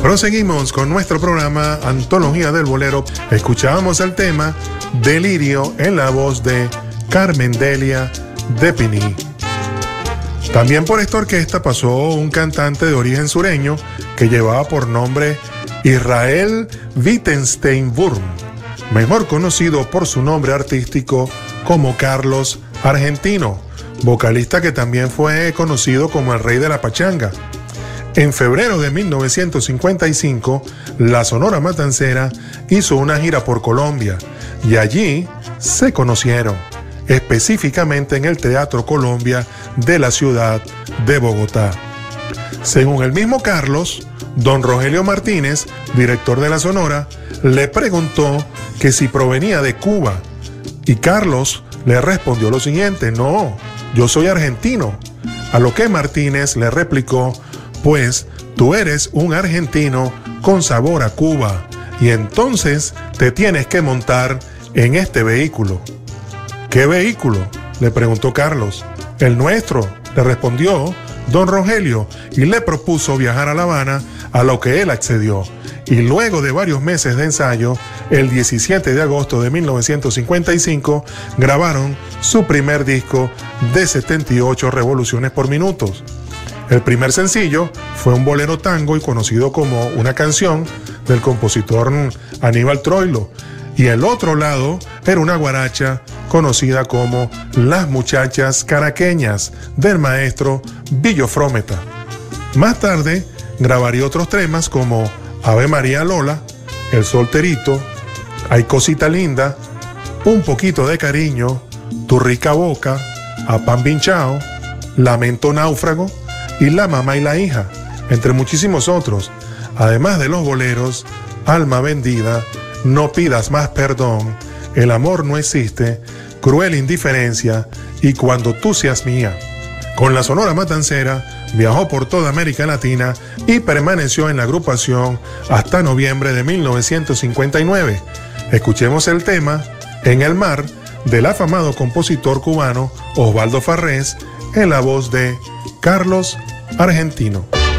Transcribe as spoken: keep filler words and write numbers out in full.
Proseguimos con nuestro programa Antología del Bolero. Escuchábamos el tema Delirio en la voz de Carmen Delia de Piní. También por esta orquesta pasó un cantante de origen sureño que llevaba por nombre Israel Wittenstein-Wurm, mejor conocido por su nombre artístico como Carlos Argentino, vocalista que también fue conocido como el Rey de la Pachanga. En febrero de mil novecientos cincuenta y cinco, la Sonora Matancera hizo una gira por Colombia y allí se conocieron, específicamente en el Teatro Colombia de la ciudad de Bogotá. Según el mismo Carlos, don Rogelio Martínez, director de la Sonora, le preguntó que si provenía de Cuba y Carlos le respondió lo siguiente: no, yo soy argentino. A lo que Martínez le replicó: pues tú eres un argentino con sabor a Cuba y entonces te tienes que montar en este vehículo. ¿Qué vehículo?, le preguntó Carlos. El nuestro, le respondió don Rogelio, y le propuso viajar a La Habana, a lo que él accedió. Y luego de varios meses de ensayo, el diecisiete de agosto de mil novecientos cincuenta y cinco, grabaron su primer disco de setenta y ocho revoluciones por minuto. El primer sencillo fue un bolero tango y conocido como Una canción, del compositor Aníbal Troilo, y el otro lado era una guaracha conocida como Las Muchachas Caraqueñas, del maestro Billo Frometa. Más tarde grabaría otros temas como Ave María Lola, El Solterito, Ay Cosita Linda, Un Poquito de Cariño, Tu Rica Boca, A Pan Pinchao, Lamento Náufrago y La Mamá y la Hija, entre muchísimos otros, además de los boleros Alma Vendida, No Pidas Más Perdón, El Amor No Existe, Cruel Indiferencia y Cuando Tú Seas Mía. Con la Sonora Matancera viajó por toda América Latina y permaneció en la agrupación hasta noviembre de mil novecientos cincuenta y nueve. Escuchemos el tema En el Mar del afamado compositor cubano Osvaldo Farrés en la voz de Carlos Argentino.